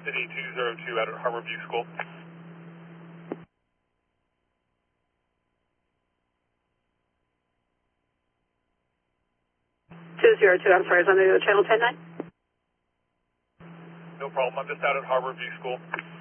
City 202 out at Harborview School. 202, I'm sorry, is on the channel 10-9? No problem. I'm just out at Harborview School.